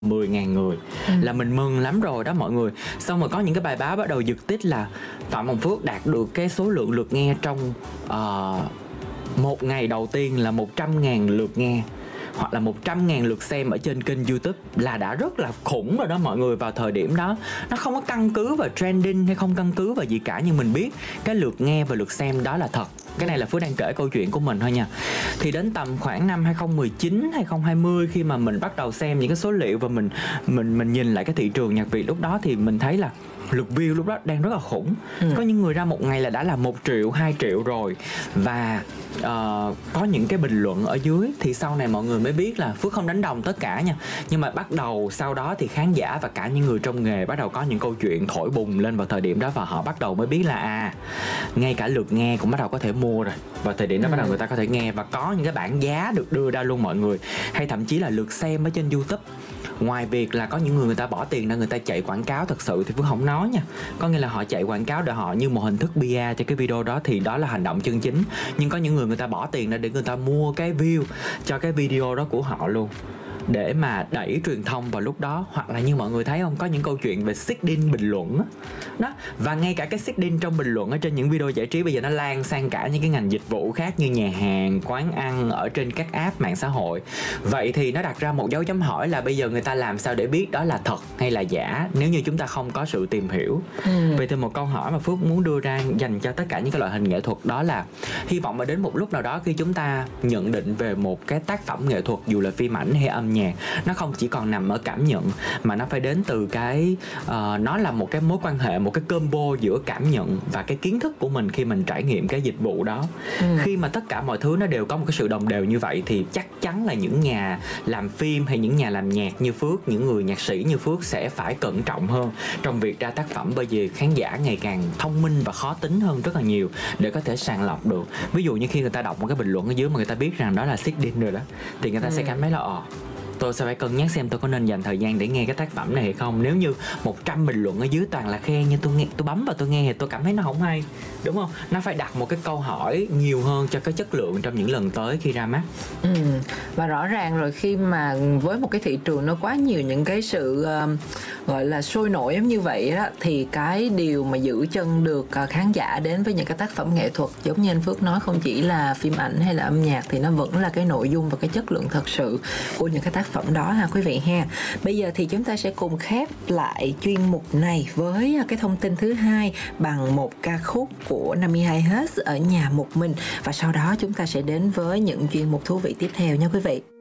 10.000 người là mình mừng lắm rồi đó mọi người. Xong rồi có những cái bài báo bắt đầu giật tít là Phạm Hồng Phước đạt được cái số lượng lượt nghe trong một ngày đầu tiên là 100.000 lượt nghe, hoặc là 100.000 lượt xem ở trên kênh YouTube là đã rất là khủng rồi đó mọi người. Vào thời điểm đó nó không có căn cứ vào trending hay không căn cứ vào gì cả, nhưng mình biết cái lượt nghe và lượt xem đó là thật. Cái này là Phước đang kể câu chuyện của mình thôi nha. Thì đến tầm khoảng năm 2019, 2020 khi mà mình bắt đầu xem những cái số liệu và mình nhìn lại cái thị trường nhạc Việt lúc đó, thì mình thấy là lượt view lúc đó đang rất là khủng. Có những người ra một ngày là đã là 1 triệu, 2 triệu rồi. Và có những cái bình luận ở dưới thì sau này mọi người mới biết là Phước không đánh đồng tất cả nha, nhưng mà bắt đầu sau đó thì khán giả và cả những người trong nghề bắt đầu có những câu chuyện thổi bùng lên vào thời điểm đó, và họ bắt đầu mới biết là ngay cả lượt nghe cũng bắt đầu có thể mua rồi. Vào thời điểm đó bắt đầu người ta có thể nghe và có những cái bảng giá được đưa ra luôn mọi người. Hay thậm chí là lượt xem ở trên YouTube. Ngoài việc là có những người ta bỏ tiền ra người ta chạy quảng cáo thật sự thì Phước không nói nha. Có nghĩa là họ chạy quảng cáo để họ như một hình thức PR cho cái video đó, thì đó là hành động chân chính. Nhưng có những người ta bỏ tiền ra để người ta mua cái view cho cái video đó của họ luôn, để mà đẩy truyền thông vào lúc đó. Hoặc là như mọi người thấy không, có những câu chuyện về seeding bình luận đó. Và ngay cả cái seeding trong bình luận ở trên những video giải trí bây giờ nó lan sang cả những cái ngành dịch vụ khác như nhà hàng, quán ăn ở trên các app mạng xã hội. Vậy thì nó đặt ra một dấu chấm hỏi là bây giờ người ta làm sao để biết đó là thật hay là giả nếu như chúng ta không có sự tìm hiểu. Vậy thì một câu hỏi mà Phước muốn đưa ra dành cho tất cả những cái loại hình nghệ thuật đó là hy vọng mà đến một lúc nào đó khi chúng ta nhận định về một cái tác phẩm nghệ thuật, dù là phim ảnh hay âm nhạc, nó không chỉ còn nằm ở cảm nhận mà nó phải đến từ cái nó là một cái mối quan hệ, một cái combo giữa cảm nhận và cái kiến thức của mình khi mình trải nghiệm cái dịch vụ đó. Khi mà tất cả mọi thứ nó đều có một cái sự đồng đều như vậy thì chắc chắn là những nhà làm phim hay những nhà làm nhạc như Phước, những người nhạc sĩ như Phước sẽ phải cẩn trọng hơn trong việc ra tác phẩm, bởi vì khán giả ngày càng thông minh và khó tính hơn rất là nhiều để có thể sàng lọc được. Ví dụ như khi người ta đọc một cái bình luận ở dưới mà người ta biết rằng đó là seeding rồi đó, thì người ta sẽ cảm thấy là tôi sẽ phải cân nhắc xem tôi có nên dành thời gian để nghe cái tác phẩm này hay không. Nếu như 100 bình luận ở dưới toàn là khen, nhưng tôi bấm vào tôi nghe thì tôi cảm thấy nó không hay, đúng không? Nó phải đặt một cái câu hỏi nhiều hơn cho cái chất lượng trong những lần tới khi ra mắt. Và rõ ràng rồi, khi mà với một cái thị trường nó quá nhiều những cái sự gọi là sôi nổi như vậy đó, thì cái điều mà giữ chân được khán giả đến với những cái tác phẩm nghệ thuật giống như anh Phước nói, không chỉ là phim ảnh hay là âm nhạc, thì nó vẫn là cái nội dung và cái chất lượng thật sự của những cái tác phẩm đó ha quý vị ha. Bây giờ thì chúng ta sẽ cùng khép lại chuyên mục này với cái thông tin thứ hai bằng một ca khúc của 52Hz ở nhà một mình, và sau đó chúng ta sẽ đến với những chuyên mục thú vị tiếp theo nha quý vị.